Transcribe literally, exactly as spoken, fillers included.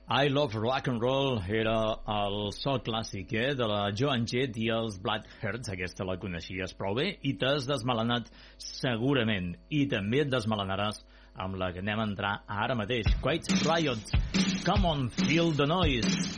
I Love Rock and Roll era el so clàssic eh, de la Joan Jett i els Blackhearts. Aquesta la coneixies prou bé i t'has desmelenat segurament. I també et desmelenaràs amb la que anem a entrar ara mateix. Quiet Riot. Come on, feel the noise.